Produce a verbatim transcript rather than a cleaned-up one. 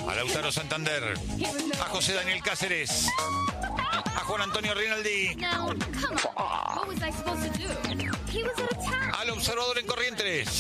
a Lautaro Santander, a José Daniel Cáceres, a Juan Antonio Rinaldi, al observador en Corrientes,